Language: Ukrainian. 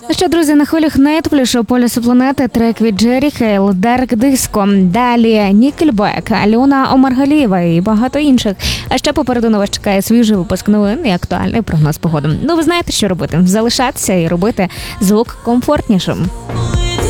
Ну що, друзі, на хвилях Найтфлішу «Полюсу планети» трек від Джері Хейл «Дарк Диско». Далі Нікельбек, Альона Омаргалієва і багато інших. А ще попереду на вас чекає свіжий випуск новин і актуальний прогноз погоди. Ну, ви знаєте, що робити. Залишатися і робити звук комфортнішим.